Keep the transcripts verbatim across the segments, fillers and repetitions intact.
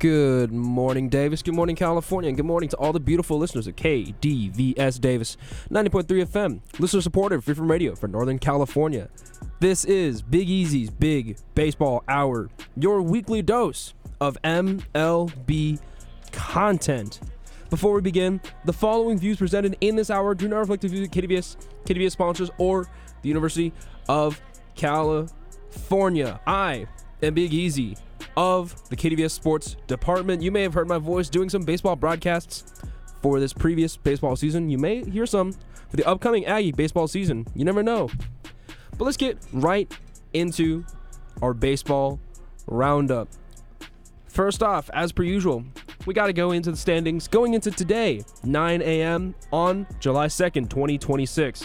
Good morning, Davis. Good morning, California. And good morning to all the beautiful listeners of K D V S Davis ninety point three F M. Listener supported Free From Radio for Northern California. This is Big Easy's Big Baseball Hour, your weekly dose of M L B content. Before we begin, the following views presented in this hour do not reflect the views of K D V S, K D V S sponsors, or the University of California. I am Big Easy of the K D V S Sports Department. You may have heard my voice doing some baseball broadcasts for this previous baseball season. You may hear some for the upcoming Aggie baseball season. You never know. But let's get right into our baseball roundup. First off, as per usual, we got to go into the standings going into today, nine a.m. on July second, twenty twenty-six.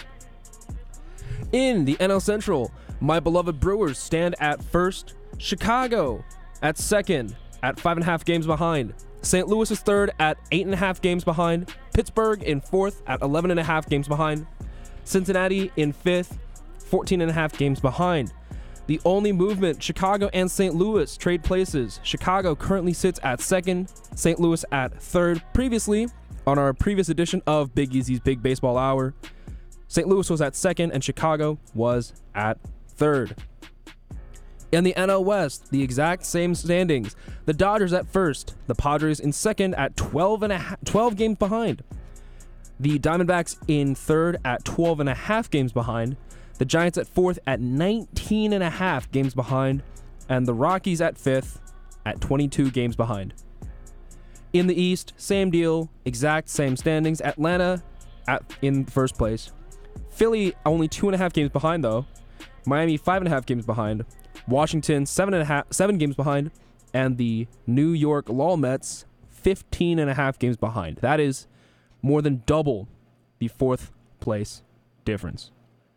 In the N L Central, my beloved Brewers stand at first. Chicago at second at five and a half games behind. Saint Louis is third at eight and a half games behind. Pittsburgh in fourth at eleven and a half games behind. Cincinnati in fifth, fourteen and a half games behind. The only movement, Chicago and Saint Louis trade places. Chicago currently sits at second, Saint Louis at third. Previously, on our previous edition of Big Easy's Big Baseball Hour, Saint Louis was at second and Chicago was at third. In the N L West, the exact same standings. The Dodgers at first, the Padres in second at twelve and a half, twelve games behind. The Diamondbacks in third at twelve and a half games behind. The Giants at fourth at nineteen and a half games behind. And the Rockies at fifth at twenty-two games behind. In the East, same deal, exact same standings. Atlanta at in first place. Philly only two and a half games behind though. Miami five and a half games behind. Washington seven and a half, seven games behind, and the New York Lol Mets fifteen and a half games behind. That is more than double the fourth place difference.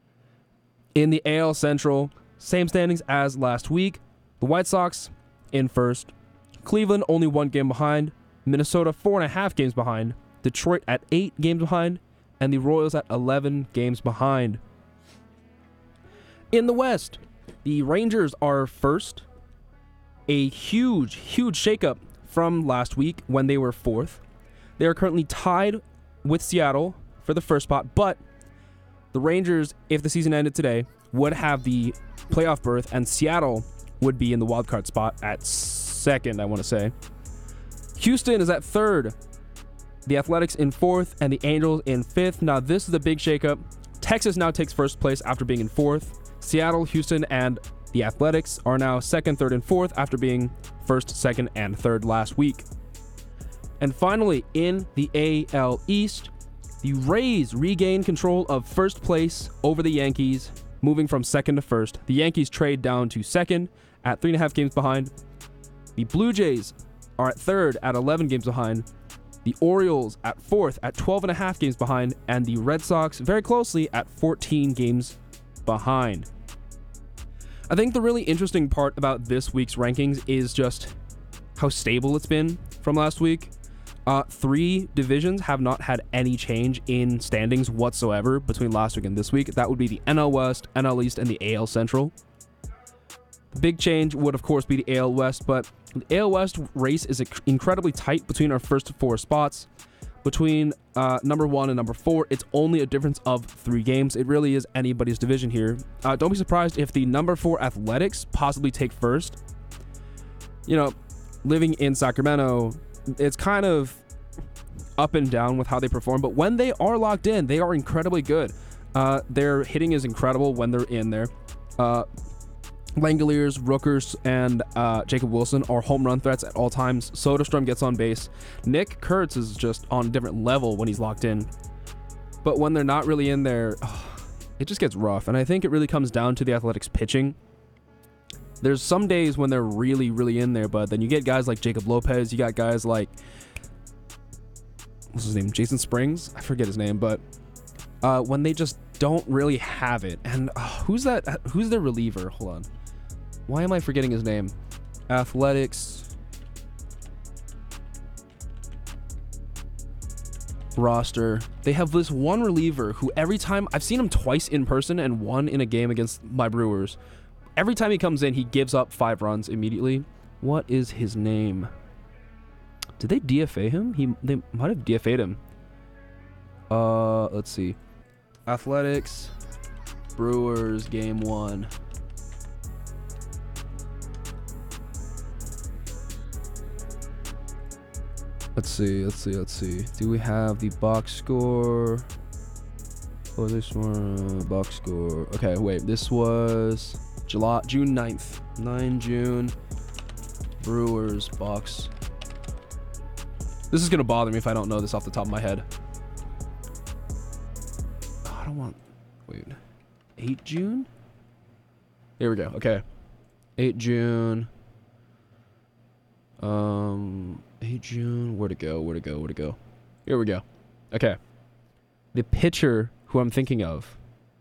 In the A L Central, same standings as last week. The White Sox in first. Cleveland only one game behind. Minnesota four and a half games behind. Detroit at eight games behind, and the Royals at eleven games behind. In the West, the Rangers are first. A huge, huge shakeup from last week when they were fourth. They are currently tied with Seattle for the first spot, but the Rangers, if the season ended today, would have the playoff berth, and Seattle would be in the wildcard spot at second, I want to say. Houston is at third. The Athletics in fourth, and the Angels in fifth. Now, this is the big shakeup. Texas now takes first place after being in fourth. Seattle, Houston, and the Athletics are now second, third, and fourth after being first, second, and third last week. And finally, in the A L East, the Rays regain control of first place over the Yankees, moving from second to first. The Yankees trade down to second at three and a half games behind. The Blue Jays are at third at eleven games behind. The Orioles at fourth at twelve and a half games behind. And the Red Sox very closely at fourteen games behind. I think the really interesting part about this week's rankings is just how stable it's been from last week. Uh, three divisions have not had any change in standings whatsoever between last week and this week. That would be the N L West, N L East, and the A L Central. The big change would, of course, be the A L West, but the A L West race is incredibly tight between our first four spots. Between uh, number one and number four, it's only a difference of three games. It really is anybody's division here. Uh, don't be surprised if the number four Athletics possibly take first. You know, living in Sacramento, it's kind of up and down with how they perform, but when they are locked in, they are incredibly good. Uh, their hitting is incredible when they're in there. Uh, Langoliers, Rookers, and uh, Jacob Wilson are home run threats at all times. Soderstrom gets on base. Nick Kurtz is just on a different level when he's locked in. But when they're not really in there, oh, it just gets rough. And I think it really comes down to the Athletics pitching. There's some days when they're really, really in there, but then you get guys like Jacob Lopez. You got guys like, what's his name? Jason Springs? I forget his name, but uh, when they just don't really have it. And uh, who's that? Who's their reliever? Hold on. Why am I forgetting his name? Athletics roster. They have this one reliever who every time, I've seen him twice in person and one in a game against my Brewers. Every time he comes in, he gives up five runs immediately. What is his name? Did they D F A him? He they might have D F A'd him. Uh, let's see. Athletics, Brewers, game one. Let's see, let's see, let's see. Do we have the box score? Oh, this one, box score. Okay, wait, this was July, June ninth. nine June. Brewers, box. This is gonna bother me if I don't know this off the top of my head. Oh, I don't want, wait. eight June? Here we go, okay. eight June. Um, eight June, where to go, where to go, where to go. Here we go. Okay. The pitcher who I'm thinking of.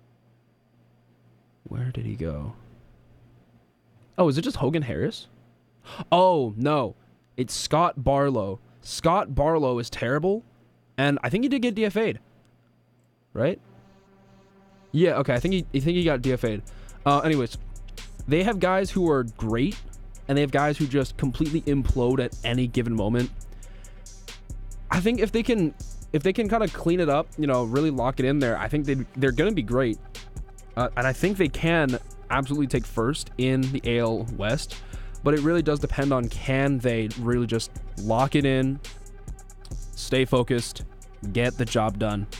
Where did he go? Oh, is it just Hogan Harris? Oh, no. It's Scott Barlow. Scott Barlow is terrible, and I think he did get D F A'd. Right? Yeah, okay, I think he, I think he got D F A'd. Uh, anyways, they have guys who are great, and they have guys who just completely implode at any given moment. I think if they can, if they can kind of clean it up, you know, really lock it in there, I think they they're gonna be great, uh, and I think they can absolutely take first in the A L West. But it really does depend on, can they really just lock it in, stay focused, get the job done.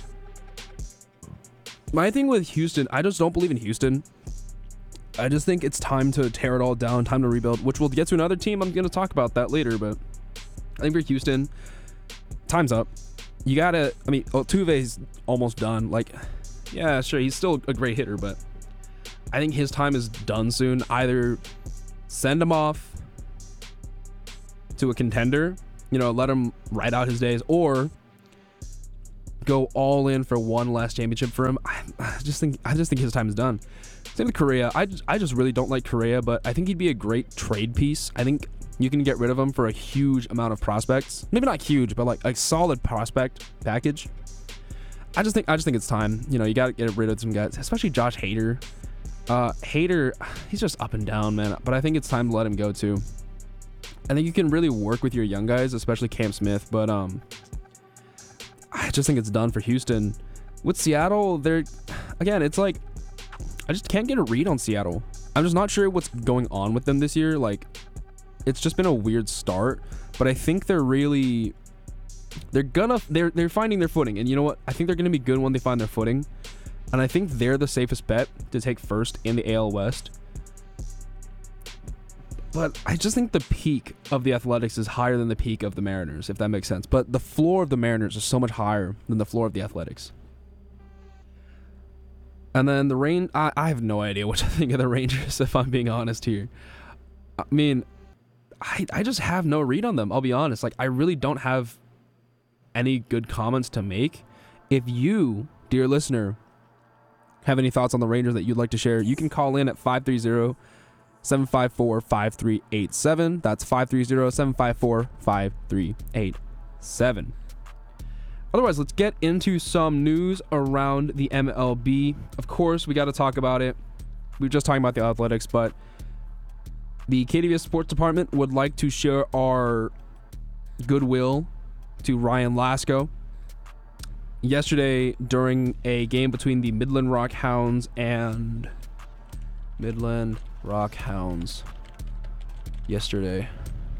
My thing with Houston, I just don't believe in Houston. I just think it's time to tear it all down, time to rebuild, which we'll get to another team. I'm going to talk about that later, but I think for Houston, time's up. You got to, I mean, Altuve's almost done. Like, yeah, sure, he's still a great hitter, but I think his time is done soon. Either send him off to a contender, you know, let him ride out his days, or go all in for one last championship for him. I, I just think I just think his time is done. Same with Correa. I just, I just really don't like Correa, but I think he'd be a great trade piece. I think you can get rid of him for a huge amount of prospects. Maybe not huge, but like a solid prospect package. I just think I just think it's time. You know, you got to get rid of some guys, especially Josh Hader. Uh, Hader, he's just up and down, man. But I think it's time to let him go too. I think you can really work with your young guys, especially Cam Smith. But um, I just think it's done for Houston. With Seattle, they're again, it's like I just can't get a read on Seattle. I'm just not sure what's going on with them this year. Like, it's just been a weird start. But I think they're really, they're gonna, they're they're finding their footing. And you know what? I think they're gonna be good when they find their footing. And I think they're the safest bet to take first in the A L West. But I just think the peak of the Athletics is higher than the peak of the Mariners, if that makes sense. But the floor of the Mariners is so much higher than the floor of the Athletics. And then the rain, I, I have no idea what to think of the Rangers, if I'm being honest here. I mean, I, I just have no read on them, I'll be honest. Like, I really don't have any good comments to make. If you, dear listener, have any thoughts on the Rangers that you'd like to share, you can call in at five three zero, seven five four, five three eight seven. That's five three zero, seven five four, five three eight seven. Otherwise, let's get into some news around the M L B. Of course, we got to talk about it. We were just talking about the Athletics, but the K D V S Sports Department would like to share our goodwill to Ryan Lasko. Yesterday, during a game between the Midland Rock Hounds and Midland Rock Hounds, yesterday,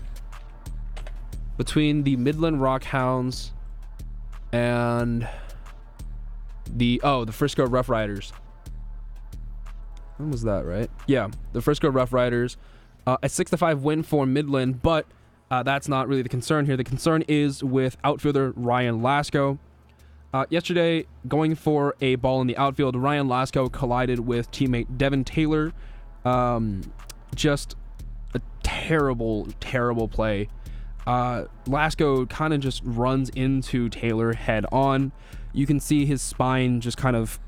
between the Midland Rock Hounds and the, oh, the Frisco Rough Riders. When was that, right? Yeah, the Frisco Rough Riders. Uh, a six to five win for Midland, but uh, that's not really the concern here. The concern is with outfielder Ryan Lasko. Uh, yesterday, going for a ball in the outfield, Ryan Lasko collided with teammate Devin Taylor. Um, just a terrible, terrible play. Uh, Lasko kind of just runs into Taylor head on. You can see his spine just kind of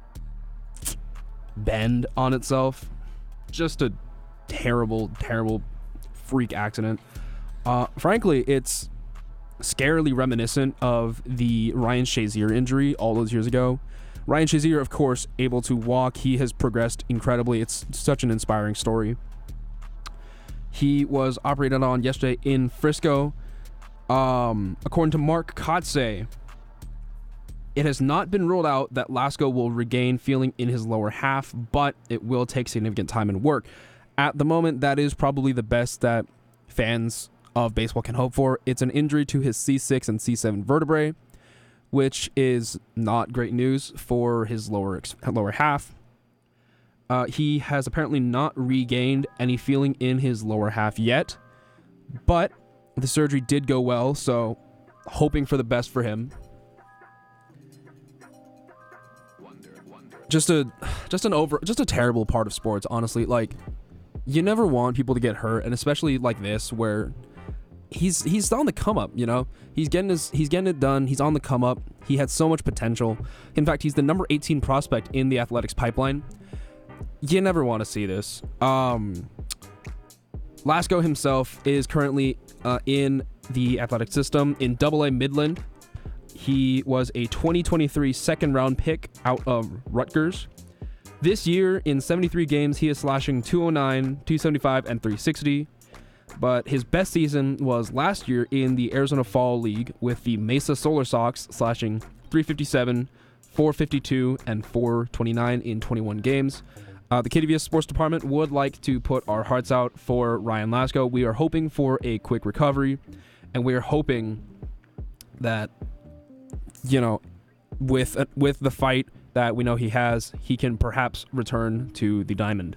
bend on itself. Just a terrible, terrible freak accident. Uh, frankly, it's scarily reminiscent of the Ryan Shazier injury all those years ago. Ryan Shazier, of course, able to walk. He has progressed incredibly. It's such an inspiring story. He was operated on yesterday in Frisco. Um, according to Mark Kotze, it has not been ruled out that Lasko will regain feeling in his lower half, but it will take significant time and work. At the moment, that is probably the best that fans of baseball can hope for. It's an injury to his C six and C seven vertebrae, which is not great news for his lower lower half. Uh, he has apparently not regained any feeling in his lower half yet, but the surgery did go well, so hoping for the best for him. Just a, just an over, just a terrible part of sports, honestly. Like, you never want people to get hurt, and especially like this, where he's he's on the come up. You know, he's getting his, he's getting it done. He's on the come up. He had so much potential. In fact, he's the number eighteen prospect in the Athletics pipeline. You never want to see this. Um, Lasko himself is currently uh, in the athletic system in Double A Midland. He was a twenty twenty-three second round pick out of Rutgers. This year, in seventy-three games, he is slashing two oh nine, two seventy-five, and three sixty. But his best season was last year in the Arizona Fall League with the Mesa Solar Sox, slashing three fifty-seven, four fifty-two, and four twenty-nine in twenty-one games. Uh, the K D V S Sports Department would like to put our hearts out for Ryan Lasko. We are hoping for a quick recovery, and we are hoping that, you know, with uh, with the fight that we know he has, he can perhaps return to the diamond.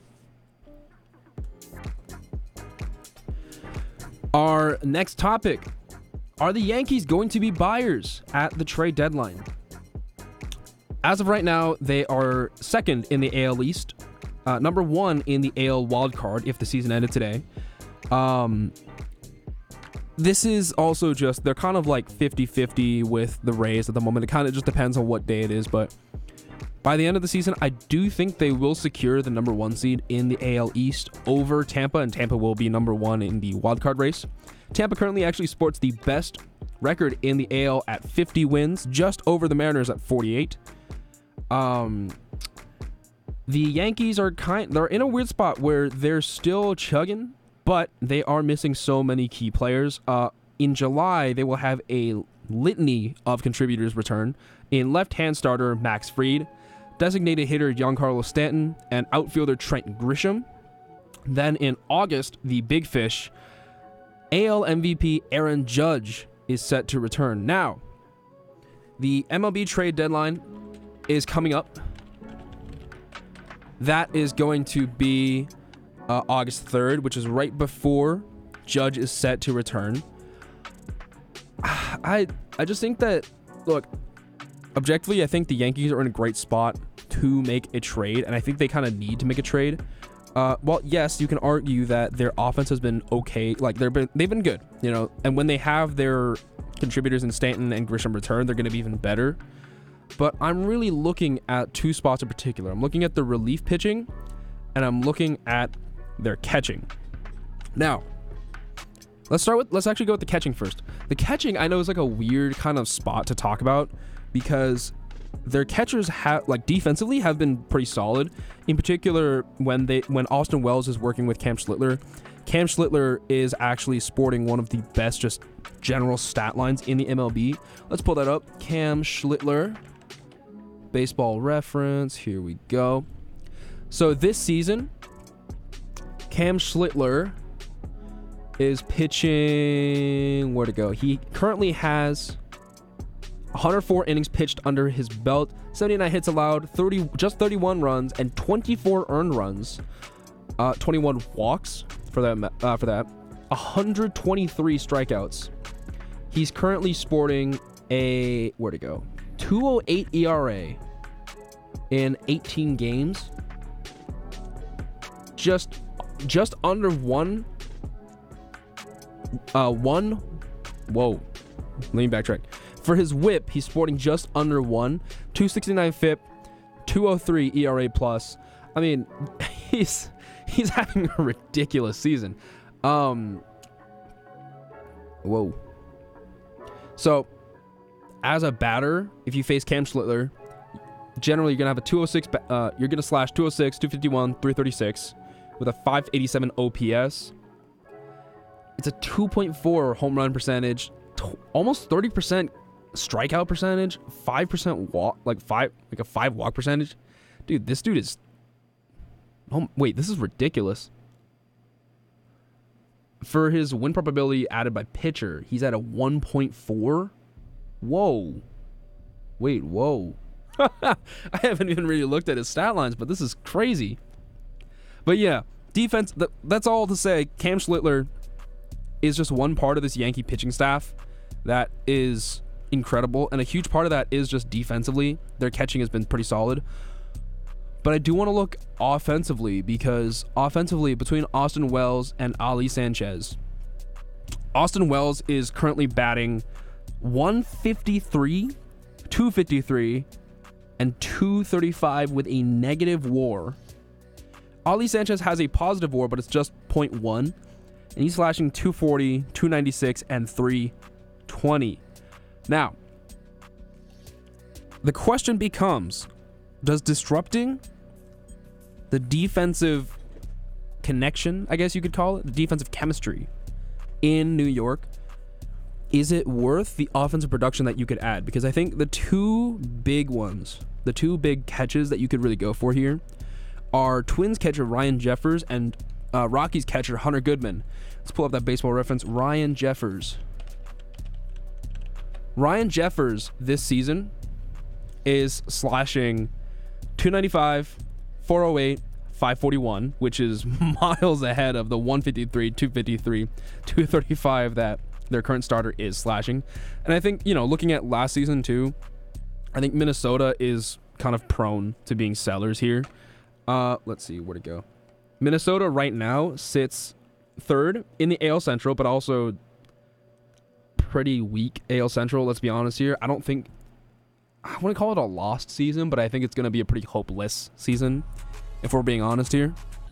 Our next topic: are the Yankees going to be buyers at the trade deadline? As of right now, they are second in the A L East. Uh, number one in the A L wildcard if the season ended today. Um, this is also just, they're kind of like fifty-fifty with the Rays at the moment. It kind of just depends on what day it is, but by the end of the season, I do think they will secure the number one seed in the A L East over Tampa, and Tampa will be number one in the wildcard race. Tampa currently actually sports the best record in the A L at fifty wins, just over the Mariners at forty-eight. Um... The Yankees are kind they're in a weird spot where they're still chugging, but they are missing so many key players. Uh, in July, they will have a litany of contributors return. In left-hand starter Max Fried, designated hitter Giancarlo Stanton, and outfielder Trent Grisham. Then in August, the big fish, A L M V P Aaron Judge, is set to return. Now, the M L B trade deadline is coming up. That is going to be uh, August third, which is right before Judge is set to return. I I just think that, look, objectively, I think the Yankees are in a great spot to make a trade, and I think they kind of need to make a trade. Uh, well, yes, you can argue that their offense has been okay. Like, they've been, they've been good, you know, and when they have their contributors in Stanton and Grisham return, they're going to be even better. But I'm really looking at two spots in particular. I'm looking at the relief pitching, and I'm looking at their catching. Now, let's start with, let's actually go with the catching first. The catching, I know, is like a weird kind of spot to talk about because their catchers have, like, defensively have been pretty solid. In particular, when they when Austin Wells is working with Cam Schlittler, Cam Schlittler is actually sporting one of the best just general stat lines in the M L B. Let's pull that up. Cam Schlittler. Baseball Reference, here we go. So this season, Cam Schlittler is pitching, where to go? He currently has one hundred four innings pitched under his belt, seventy-nine hits allowed, thirty just thirty-one runs, and twenty-four earned runs, uh, twenty-one walks for that. Uh, for that, one hundred twenty-three strikeouts. He's currently sporting a, where to go? two oh eight E R A in eighteen games. Just just under one uh one whoa. Let me backtrack. For his whip, he's sporting just under one, two sixty-nine F I P, two oh three E R A plus. I mean, he's he's having a ridiculous season. Um whoa. So as a batter, if you face Cam Schlittler, generally you're gonna have a two oh six. Uh, you're gonna slash two oh six, two fifty-one, three thirty-six, with a five eighty-seven O P S. It's a two point four home run percentage, t- almost thirty percent strikeout percentage, five percent walk, like five, like a five walk percentage. Dude, this dude is. Oh wait, this is ridiculous. For his win probability added by pitcher, he's at a one point four. Whoa. Wait, whoa. I haven't even really looked at his stat lines, but this is crazy. But yeah, defense, th- that's all to say. Cam Schlittler is just one part of this Yankee pitching staff that is incredible, and a huge part of that is just defensively. Their catching has been pretty solid. But I do want to look offensively, because offensively, between Austin Wells and Ali Sanchez, Austin Wells is currently batting one fifty-three, two fifty-three, and two thirty-five with a negative WAR. Ali Sanchez has a positive WAR, but it's just point one, and he's slashing two forty, two ninety-six, and three twenty. Now, the question becomes, does disrupting the defensive connection, I guess you could call it, the defensive chemistry in New York, is it worth the offensive production that you could add? Because I think the two big ones, the two big catches that you could really go for here are Twins catcher Ryan Jeffers and uh, Rockies catcher Hunter Goodman. Let's pull up that Baseball Reference. Ryan Jeffers. Ryan Jeffers this season is slashing two ninety-five, four oh eight, five forty-one, which is miles ahead of the one fifty-three, two fifty-three, two thirty-five that their current starter is slashing. And I think, you know, looking at last season too, I think Minnesota is kind of prone to being sellers here. Uh, let's see, where to go. Minnesota right now sits third in the A L Central, but also pretty weak A L Central, let's be honest here. I don't think, I wouldn't call it a lost season, but I think it's going to be a pretty hopeless season, if we're being honest here.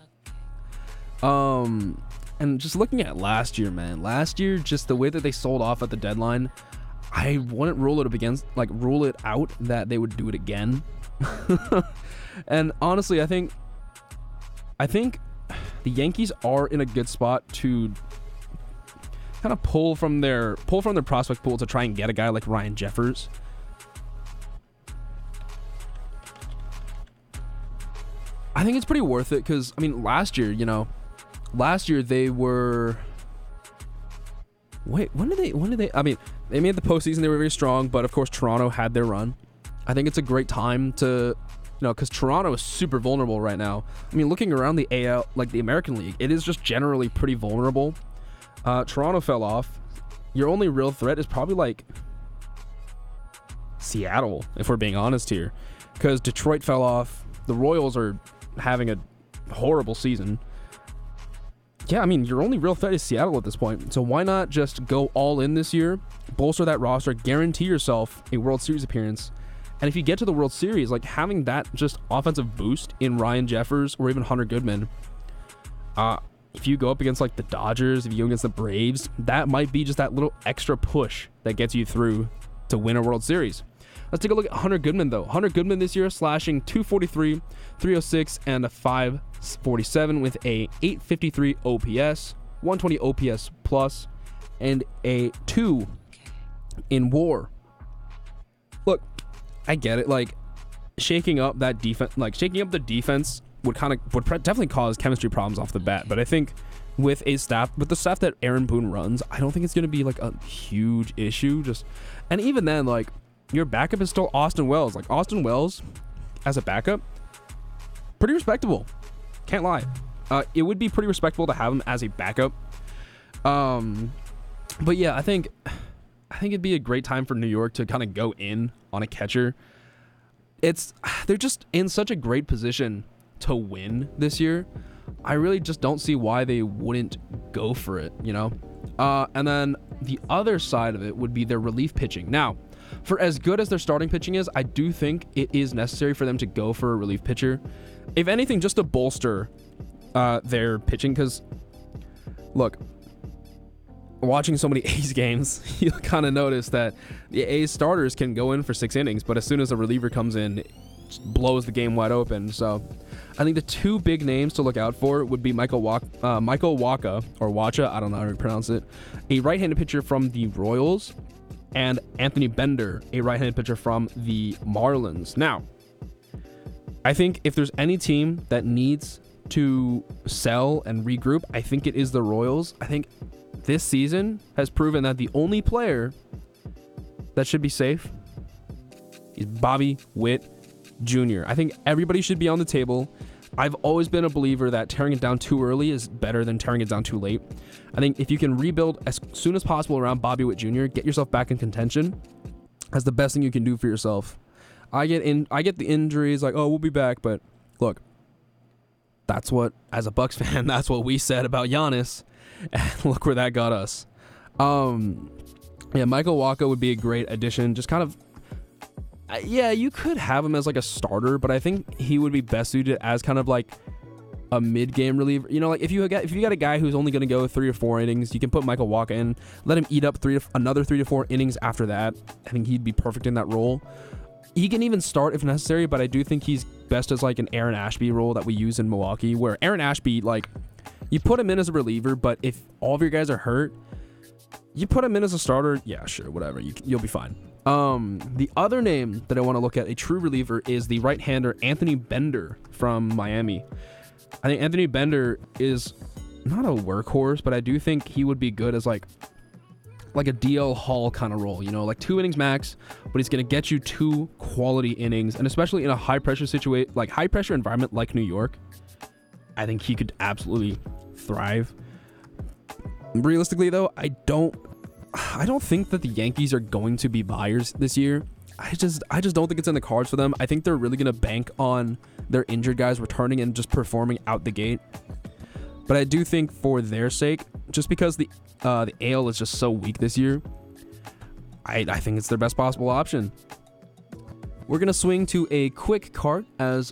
Um, and just looking at last year, man, last year, just the way that they sold off at the deadline, I wouldn't rule it up against, like, rule it out that they would do it again. And honestly, I think, I think the Yankees are in a good spot to kind of pull from their pull from their prospect pool to try and get a guy like Ryan Jeffers. I think it's pretty worth it because, I mean, last year, you know, last year they were. Wait, when did they? When did they? I mean, they made the postseason. They were very strong, but of course, Toronto had their run. I think it's a great time to, you know, because Toronto is super vulnerable right now. I mean, looking around the A L, like the American League, it is just generally pretty vulnerable. Uh, Toronto fell off. Your only real threat is probably like Seattle, if we're being honest here, because Detroit fell off. The Royals are having a horrible season. Yeah, I mean, your only real threat is Seattle at this point. So why not just go all in this year, bolster that roster, guarantee yourself a World Series appearance. And if you get to the World Series, like having that just offensive boost in Ryan Jeffers or even Hunter Goodman, uh, if you go up against like the Dodgers, if you go against the Braves, that might be just that little extra push that gets you through to win a World Series. Let's take a look at Hunter Goodman, though. Hunter Goodman this year slashing two forty-three, three oh six, and a five forty-seven with a eight fifty-three O P S, one twenty O P S plus, and a two in WAR. Look, I get it. Like, shaking up that defense, like shaking up the defense would kind of would pre- definitely cause chemistry problems off the bat. But I think with a staff, with the staff that Aaron Boone runs, I don't think it's going to be like a huge issue. Just, and even then, like, your backup is still Austin Wells. Like, Austin Wells as a backup, pretty respectable. Can't lie. Uh, it would be pretty respectable to have him as a backup. Um, but yeah, I think I think it'd be a great time for New York to kind of go in on a catcher. It's they're just in such a great position to win this year. I really just don't see why they wouldn't go for it, you know? Uh, and then the other side of it would be their relief pitching. Now, for as good as their starting pitching is, I do think it is necessary for them to go for a relief pitcher. If anything, just to bolster uh, their pitching, because, look, watching so many A's games, you'll kind of notice that the A's starters can go in for six innings, but as soon as a reliever comes in, blows the game wide open. So I think the two big names to look out for would be Michael Waka, uh, Michael Waka or Wacha, I don't know how to pronounce it, a right-handed pitcher from the Royals, and Anthony Bender, a right-handed pitcher from the Marlins. Now, I think if there's any team that needs to sell and regroup, I think it is the Royals. I think this season has proven that the only player that should be safe is Bobby Witt Junior I think everybody should be on the table. I've always been a believer that tearing it down too early is better than tearing it down too late. I think if you can rebuild as soon as possible around Bobby Witt Junior, get yourself back in contention, that's the best thing you can do for yourself. I get in, I get the injuries, like, oh, we'll be back, but look, that's what, as a Bucks fan, that's what we said about Giannis, and look where that got us. Um, yeah, Michael Waka would be a great addition. Just kind of, uh, yeah, you could have him as like a starter, but I think he would be best suited as kind of like a mid-game reliever. You know, like if you got if you got a guy who's only going to go three or four innings, you can put Michael Waka in, let him eat up three to, another three to four innings after that. I think he'd be perfect in that role. He can even start if necessary, but I do think he's best as like an Aaron Ashby role that we use in Milwaukee, where Aaron Ashby, like, you put him in as a reliever, but if all of your guys are hurt, you put him in as a starter, yeah, sure, whatever, you, you'll be fine. Um, the other name that I want to look at, a true reliever, is the right-hander Anthony Bender from Miami. I think Anthony Bender is not a workhorse, but I do think he would be good as like like a D L Hall kind of role, you know, like two innings max, but he's going to get you two quality innings, and especially in a high pressure situation, like high pressure environment like New York, I think he could absolutely thrive. Realistically though, I don't I don't think that the Yankees are going to be buyers this year. I just I just don't think it's in the cards for them. I think they're really going to bank on their injured guys returning and just performing out the gate. But I do think for their sake, just because the uh, the A L is just so weak this year, I, I think it's their best possible option. We're going to swing to a quick cart as